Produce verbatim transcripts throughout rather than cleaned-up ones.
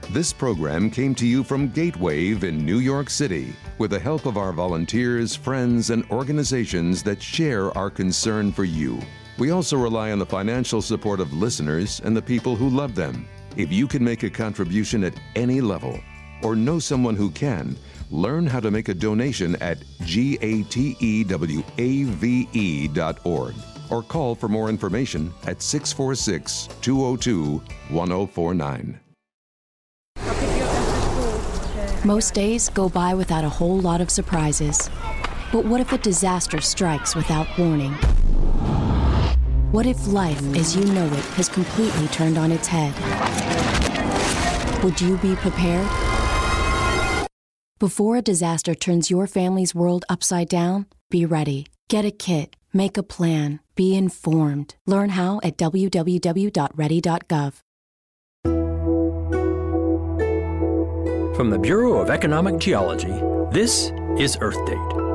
This program came to you from Gatewave in New York City with the help of our volunteers, friends, and organizations that share our concern for you. We also rely on the financial support of listeners and the people who love them. If you can make a contribution at any level or know someone who can, learn how to make a donation at gatewave dot org or call for more information at six four six, two zero two, one zero four nine. Most days go by without a whole lot of surprises. But what if a disaster strikes without warning? What if life as you know it has completely turned on its head? Would you be prepared? Before a disaster turns your family's world upside down, be ready. Get a kit. Make a plan. Be informed. Learn how at w w w dot ready dot gov. From the Bureau of Economic Geology, this is Earth Date.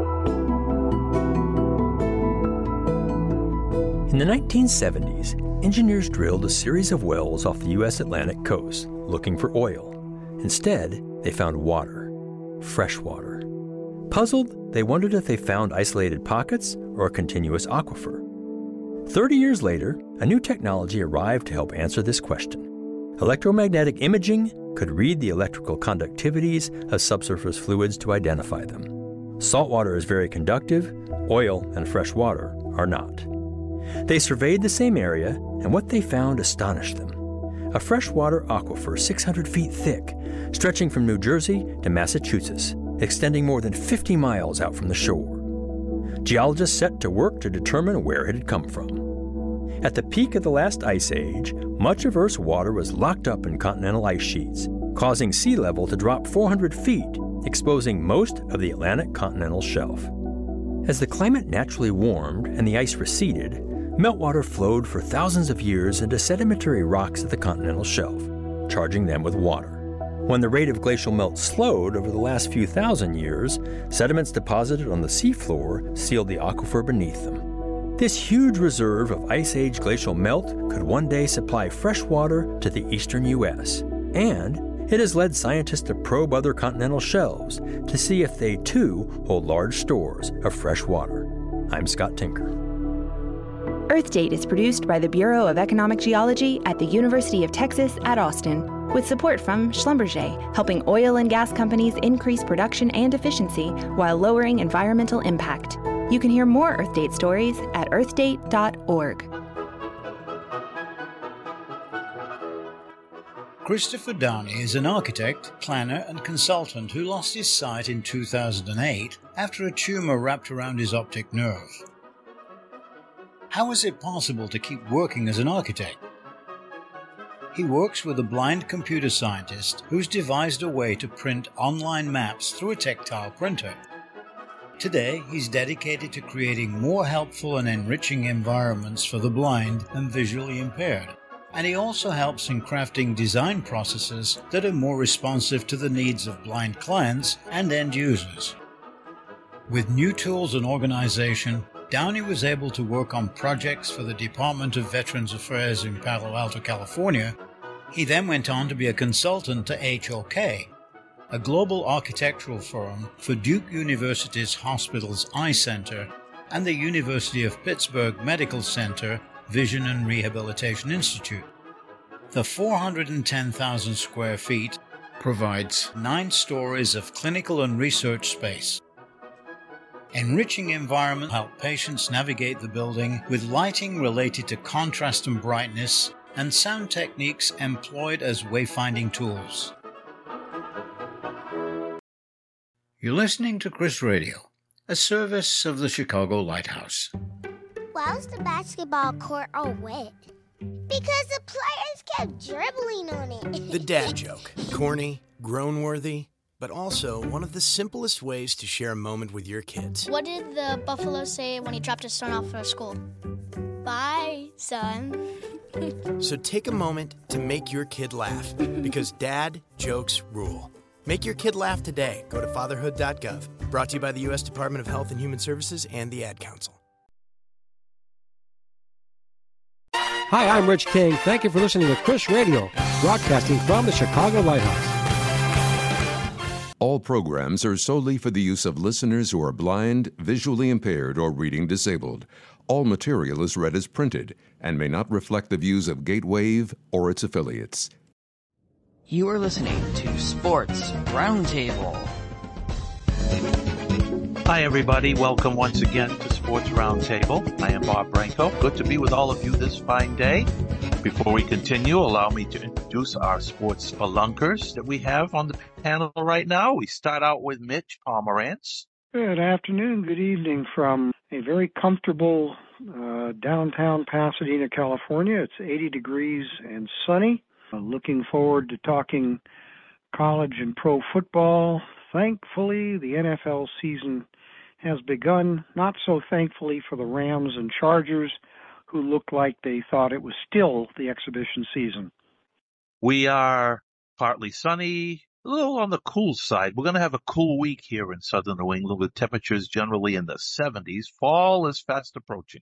In the nineteen seventies, engineers drilled a series of wells off the U S Atlantic coast, looking for oil. Instead, they found water, fresh water. Puzzled, they wondered if they found isolated pockets or a continuous aquifer. Thirty years later, a new technology arrived to help answer this question. Electromagnetic imaging could read the electrical conductivities of subsurface fluids to identify them. Salt water is very conductive, oil and fresh water are not. They surveyed the same area, and what they found astonished them. A freshwater aquifer six hundred feet thick, stretching from New Jersey to Massachusetts, extending more than fifty miles out from the shore. Geologists set to work to determine where it had come from. At the peak of the last ice age, much of Earth's water was locked up in continental ice sheets, causing sea level to drop four hundred feet, exposing most of the Atlantic continental shelf. As the climate naturally warmed and the ice receded, meltwater flowed for thousands of years into sedimentary rocks at the continental shelf, charging them with water. When the rate of glacial melt slowed over the last few thousand years, sediments deposited on the seafloor sealed the aquifer beneath them. This huge reserve of Ice Age glacial melt could one day supply fresh water to the eastern U S, and it has led scientists to probe other continental shelves to see if they too hold large stores of fresh water. I'm Scott Tinker. Earth Date is produced by the Bureau of Economic Geology at the University of Texas at Austin, with support from Schlumberger, helping oil and gas companies increase production and efficiency while lowering environmental impact. You can hear more Earth Date stories at earth date dot org. Christopher Downey is an architect, planner, and consultant who lost his sight in two thousand eight after a tumor wrapped around his optic nerve. How is it possible to keep working as an architect? He works with a blind computer scientist who's devised a way to print online maps through a tactile printer. Today, he's dedicated to creating more helpful and enriching environments for the blind and visually impaired. And he also helps in crafting design processes that are more responsive to the needs of blind clients and end users. With new tools and organization, Downey was able to work on projects for the Department of Veterans Affairs in Palo Alto, California. He then went on to be a consultant to H O K, a global architectural firm for Duke University's Hospitals Eye Center and the University of Pittsburgh Medical Center Vision and Rehabilitation Institute. The four hundred ten thousand square feet provides nine stories of clinical and research space. Enriching environment help patients navigate the building with lighting related to contrast and brightness and sound techniques employed as wayfinding tools. You're listening to Chris Radio, a service of the Chicago Lighthouse. Why was the basketball court all wet? Because the players kept dribbling on it. The dad joke. Corny, groan-worthy, but also one of the simplest ways to share a moment with your kids. What did the buffalo say when he dropped his son off at school? Bye, son. So take a moment to make your kid laugh, because dad jokes rule. Make your kid laugh today. Go to fatherhood dot gov. Brought to you by the U S Department of Health and Human Services and the Ad Council. Hi, I'm Rich King. Thank you for listening to Chris Radio. broadcasting from the Chicago Lighthouse. All programs are solely for the use of listeners who are blind, visually impaired, or reading disabled. All material is read as printed and may not reflect the views of Gatewave or its affiliates. You are listening to Sports Roundtable. Hi, everybody. Welcome once again to Sports Roundtable. I am Bob Branco. Good to be with all of you this fine day. Before we continue, allow me to introduce our sports spelunkers that we have on the panel right now. We start out with Mitch Pomerantz. Good afternoon, good evening from a very comfortable uh, downtown Pasadena, California. It's eighty degrees and sunny. Uh, looking forward to talking college and pro football. Thankfully, the N F L season has begun, not so thankfully for the Rams and Chargers, who looked like they thought it was still the exhibition season. We are partly sunny, a little on the cool side. We're going to have a cool week here in southern New England with temperatures generally in the seventies. Fall is fast approaching.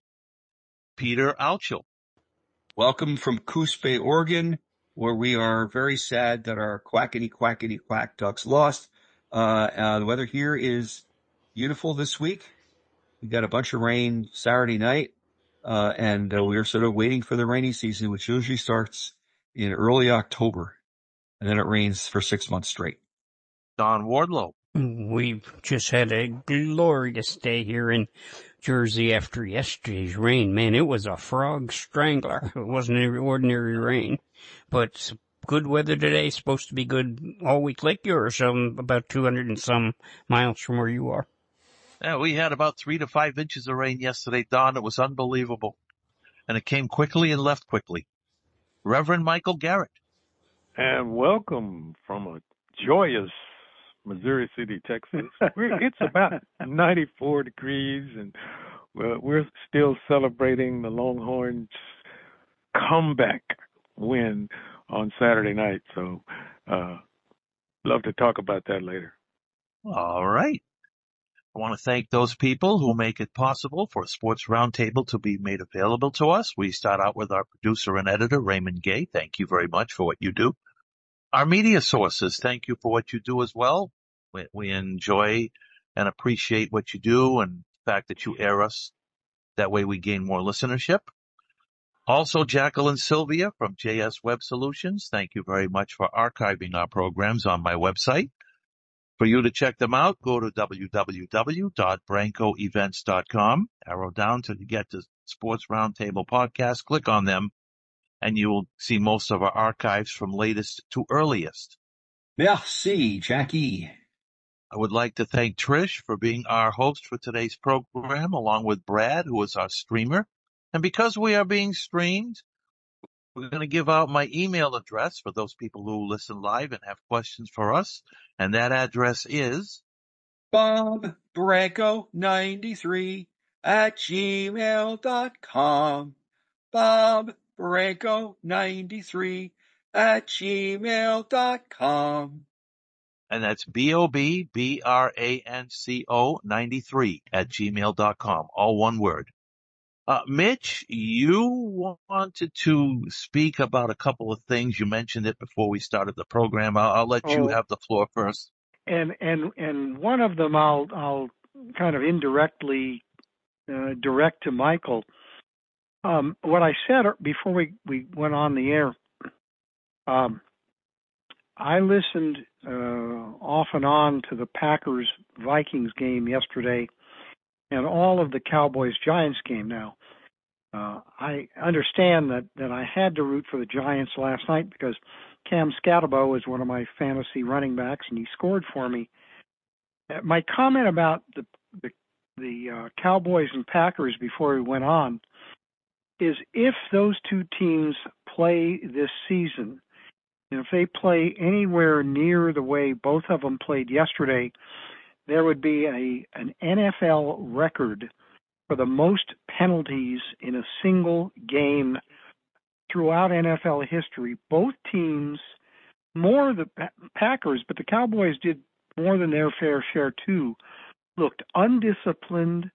Peter Altschul. Welcome from Coos Bay, Oregon, where we are very sad that our quackity quackity quack ducks lost. Uh, uh, the weather here is beautiful this week. We got a bunch of rain Saturday night, uh, and uh, we're sort of waiting for the rainy season, which usually starts in early October, and then it rains for six months straight. Don Wardlow. We've just had a glorious day here in Jersey after yesterday's rain. Man, it was a frog strangler. It wasn't ordinary rain, but good weather today. Supposed to be good all week like yours, um, about two hundred and some miles from where you are. Yeah, we had about three to five inches of rain yesterday, Don. It was unbelievable. And it came quickly and left quickly. Reverend Michael Garrett. And welcome from a joyous Missouri City, Texas. We're, it's about ninety-four degrees, and well, we're still celebrating the Longhorns' comeback win on Saturday night. So, uh, love to talk about that later. All right. I want to thank those people who make it possible for a Sports Roundtable to be made available to us. We start out with our producer and editor, Raymond Gay. Thank you very much for what you do. Our media sources, thank you for what you do as well. We, we enjoy and appreciate what you do and the fact that you air us. That way we gain more listenership. Also, Jacqueline Sylvia from J S Web Solutions, thank you very much for archiving our programs on my website. For you to check them out, go to w w w dot branco events dot com, arrow down to get the Sports Roundtable podcast, click on them, and you will see most of our archives from latest to earliest. Merci, Jackie. I would like to thank Trish for being our host for today's program, along with Brad, who is our streamer. And because we are being streamed, we're going to give out my email address for those people who listen live and have questions for us. And that address is Bob Branco ninety-three at gmail dot com. Bob Branco ninety-three at gmail dot com. And that's B O B B R A N C O ninety-three at gmail dot com. All one word. Uh, Mitch, you wanted to speak about a couple of things. You mentioned it before we started the program. I'll, I'll let oh, you have the floor first. And and and one of them I'll I'll kind of indirectly uh, direct to Michael. Um, what I said before we, we went on the air, um, I listened uh, off and on to the Packers-Vikings game yesterday and all of the Cowboys-Giants game now. Uh, I understand that, that I had to root for the Giants last night because Cam Scatterbo is one of my fantasy running backs, and he scored for me. Uh, my comment about the the, the uh, Cowboys and Packers before we went on is if those two teams play this season, and if they play anywhere near the way both of them played yesterday, there would be a an N F L record for the most penalties in a single game throughout N F L history. Both teams, more the Packers, but the Cowboys did more than their fair share too, looked undisciplined,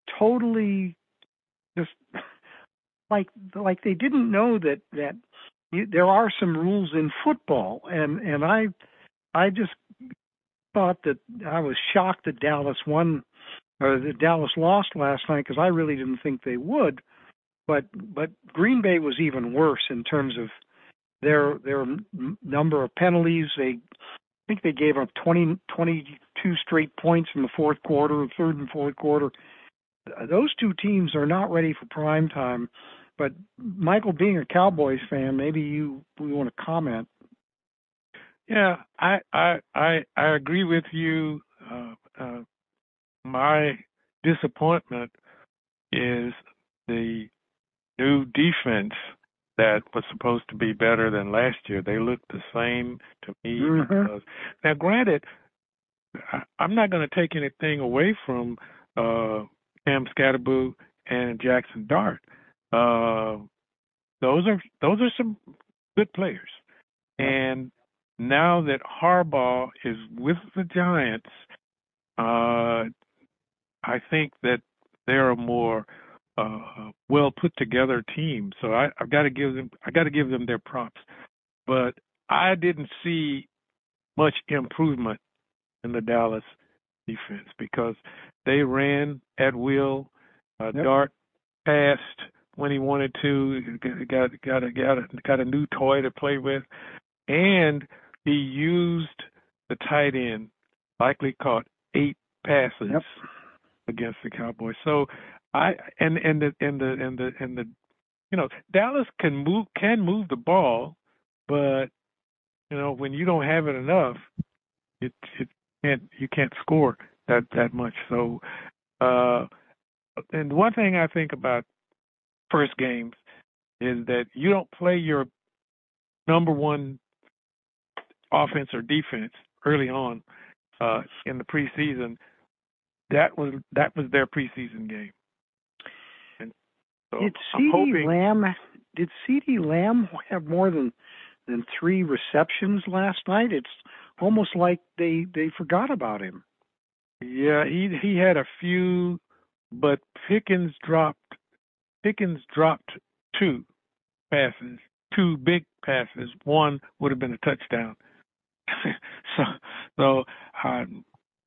totally just like like they didn't know that that you, there are some rules in football, and and I I just thought that I was shocked that Dallas won or that Dallas lost last night because I really didn't think they would. But but Green Bay was even worse in terms of their their number of penalties. They I think they gave up twenty, twenty-two straight points in the fourth quarter, third and fourth quarter. Those two teams are not ready for prime time. But Michael, being a Cowboys fan, maybe you we want to comment. Yeah, I I I, I agree with you. Uh, uh, my disappointment is the new defense that was supposed to be better than last year. They look the same to me. Mm-hmm. Because, now, granted, I, I'm not going to take anything away from uh, Cam Scatterboo and Jackson Dart. Uh, those are those are some good players, and now that Harbaugh is with the Giants, uh, I think that they're a more uh, well put together team. So I, I've got to give them I got to give them their props. But I didn't see much improvement in the Dallas defense because they ran at will. Uh, yep. Dart passed when he wanted to. Got got a, got a got a new toy to play with, and he used the tight end. Likely caught eight passes yep. against the Cowboys. So I and and the and the and the and the you know Dallas can move can move the ball, but you know when you don't have it enough, it it can't you can't score that that much. So uh, and one thing I think about first games is that you don't play your number one offense or defense early on uh, in the preseason. That was that was their preseason game. And so did I'm hoping, CeeDee Lamb did CeeDee Lamb have more than than three receptions last night? It's almost like they they forgot about him. Yeah, he he had a few, but Pickens dropped Pickens dropped two passes, two big passes. One would have been a touchdown. so so um,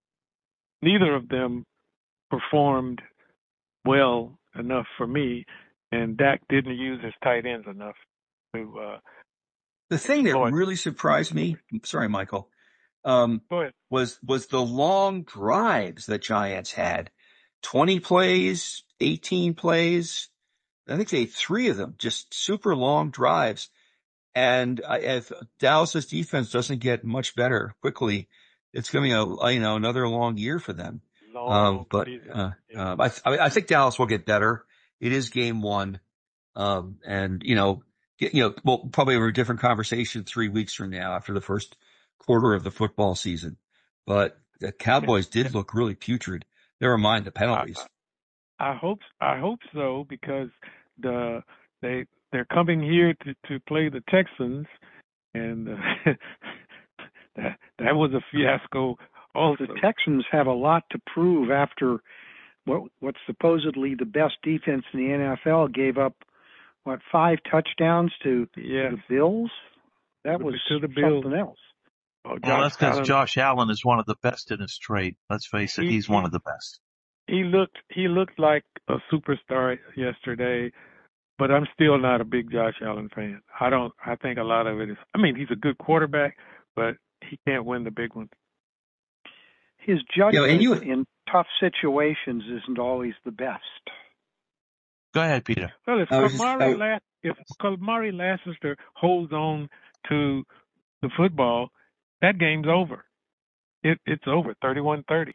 neither of them performed well enough for me, and Dak didn't use his tight ends enough to. Uh, the thing that really surprised me, sorry, Michael, um, Go ahead. was was the long drives that Giants had. twenty plays, eighteen plays. I think they had three of them, just super long drives. And I, if Dallas's defense doesn't get much better quickly, it's going to be a, you know, another long year for them. Long um, but, uh, uh, I, I think Dallas will get better. It is game one. Um, and, you know, get, you know, we'll probably have a different conversation three weeks from now after the first quarter of the football season. But the Cowboys did look really putrid. Never mind the penalties. I, I hope, I hope so, because the, they, they're coming here to, to play the Texans, and uh, that that was a fiasco. Also, the Texans have a lot to prove after what what's supposedly the best defense in the N F L gave up what five touchdowns to, yes. to the Bills. That to, was to the Bills. something else. Oh, well, that's because Josh Allen is one of the best in his trade. Let's face it, he, he's he, one of the best. He looked he looked like a superstar yesterday. But I'm still not a big Josh Allen fan. I don't. I think a lot of it is. I mean, he's a good quarterback, but he can't win the big ones. His judgment you know, in tough situations isn't always the best. Go ahead, Peter. Well, if Kamari La- if Kamari Lassiter holds on to the football, that game's over. It, it's over, thirty-one thirty.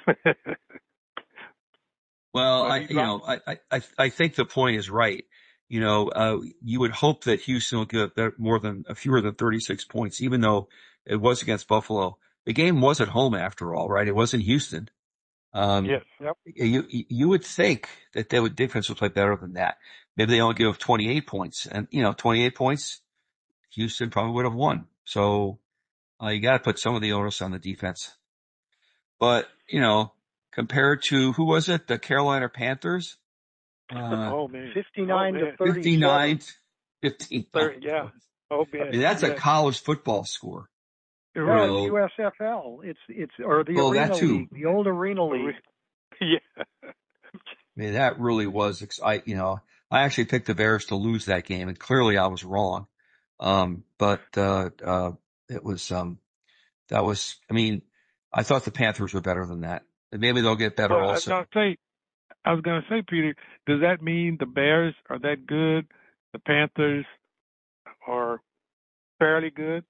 Well, I, you know, I, I, I think the point is right. You know, uh, you would hope that Houston will get more than, fewer than thirty-six points, even though it was against Buffalo. The game was at home after all, right? It was in Houston. Um, yes. Yep. You, you would think that they would, defense would play better than that. Maybe they only give up twenty-eight points, and, you know, twenty-eight points, Houston probably would have won. So, uh, you got to put some of the onus on the defense. But, you know, compared to, who was it? The Carolina Panthers? Uh, oh, man. fifty-nine oh, to man. thirty-seven. fifty-nine, fifteen. thirty, yeah. O B S. I mean, that's yeah. a college football score. No, You it's know, U S F L. It's it's or the Oh, Arena that too. League, the old Arena League. Yeah. I mean, that really was, ex- I, you know, I actually picked the Bears to lose that game, and clearly I was wrong. Um, but, uh, uh, it was, um, that was, I mean, I thought the Panthers were better than that. And maybe they'll get better Well, I was also. gonna say, I was gonna say, Peter, does that mean the Bears are that good? The Panthers are fairly good?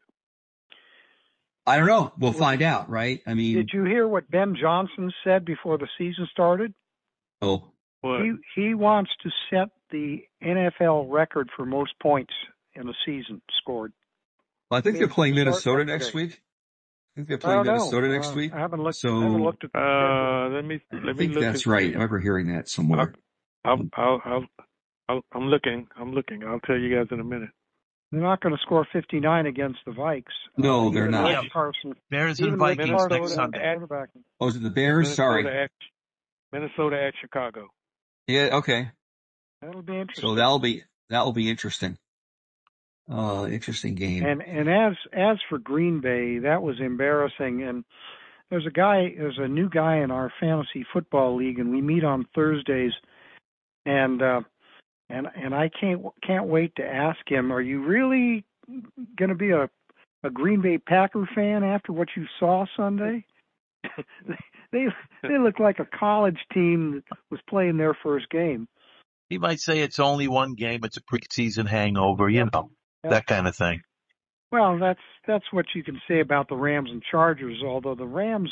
I don't know. We'll find out, right? I mean, Did you hear what Ben Johnson said before the season started? oh, What? He he wants to set the N F L record for most points in a season scored. well, I think I they're mean, playing start Minnesota yesterday. next week. I think they're I playing don't know. Minnesota next Uh, week. I haven't looked. So I haven't looked at the Uh, let me I let me think look. that's and right. see. I remember hearing that somewhere. I'll, I'll, I'll, I'll, I'm looking. I'm looking. I'll tell you guys in a minute. They're not going to score fifty-nine against the Vikes. No, uh, they're even not. with Yeah. Carson, Bears even and with Vikings Carson next at Sunday. quarterbacking. Oh, is it the Bears? Minnesota Sorry. at Minnesota at Chicago. Yeah, okay. That'll be interesting. So that'll be, that'll be interesting. Uh, interesting game. And and as as for Green Bay, that was embarrassing. And there's a guy, there's a new guy in our fantasy football league, and we meet on Thursdays. And uh, and and I can't can't wait to ask him, are you really going to be a a Green Bay Packer fan after what you saw Sunday? they they look like a college team that was playing their first game. He might say it's only one game. It's a preseason hangover, you know, that kind of thing. Well, that's that's what you can say about the Rams and Chargers. Although the Rams,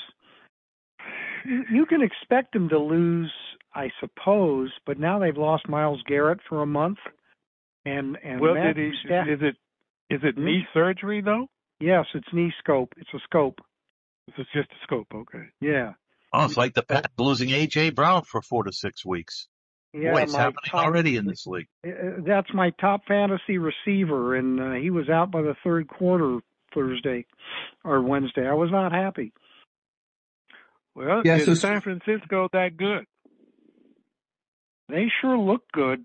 you, you can expect them to lose, I suppose. But now they've lost Myles Garrett for a month, and and Well, Matt did he? Staff- Is it? Is it Hmm? knee surgery though? Yes, it's knee scope. It's a scope. It's just a scope. Okay. Yeah. Oh, it's like the Pats losing A J Brown for four to six weeks. Yeah, Boy, it's my happening top- already in this league. Uh, That's my top fantasy receiver, and uh, he was out by the third quarter Thursday or Wednesday. I was not happy. Well, Yeah, is so- San Francisco that good? They sure look good.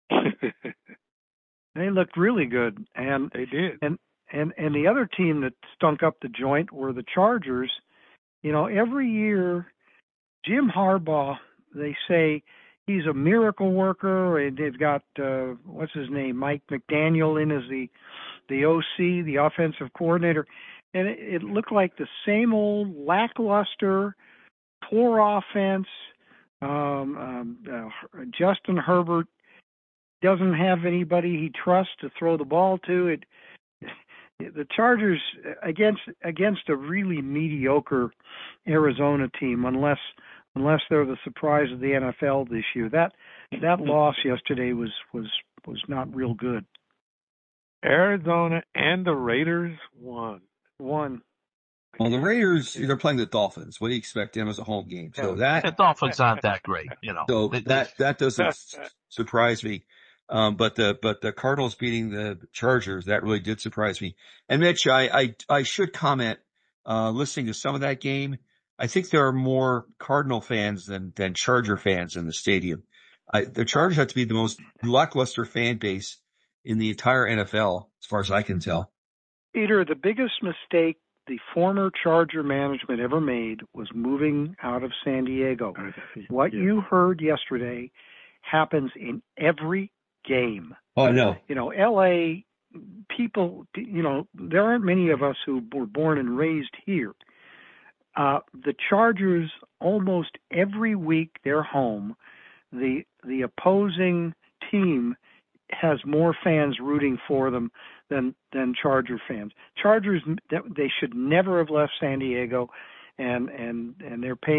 They looked really good, and They did. and and and the other team that stunk up the joint were the Chargers. You know, every year, Jim Harbaugh, they say he's a miracle worker, and they've got uh, what's his name, Mike McDaniel, in as the the O C, the offensive coordinator, and it, it looked like the same old lackluster, poor offense. Um, um, uh, Justin Herbert doesn't have anybody he trusts to throw the ball to. It the Chargers against against a really mediocre Arizona team, unless unless they're the surprise of the N F L this year. That that loss yesterday was was was not real good. Arizona and the Raiders won. One. Well, the Raiders, they're playing the Dolphins. What do you expect them as a home game? So The that, Dolphins aren't that great, you know. so They- they- that, that doesn't s- surprise me. Um, but the, but the Cardinals beating the Chargers, that really did surprise me. And Mitch, I, I, I should comment, uh, listening to some of that game, I think there are more Cardinal fans than, than Charger fans in the stadium. I, the Chargers have to be the most lackluster fan base in the entire N F L, as far as I can tell. Peter, the biggest mistake the former Charger management ever made was moving out of San Diego. What Yeah. you heard yesterday happens in every game. Oh, I know. You know, L A people, you know, there aren't many of us who were born and raised here. Uh, the Chargers, almost every week they're home, the the opposing team has more fans rooting for them than than Charger fans. Chargers, they should never have left San Diego, and and and they're paying